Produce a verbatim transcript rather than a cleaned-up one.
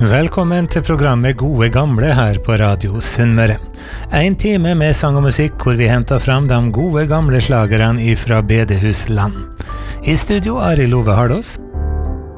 Velkommen til programmet Gode Gamle her på Radio Sunnmøre. En time med sang og musikk hvor vi henter fram de gode gamle slagerne ifra bedehusland. I studio Arild Ove Hardås.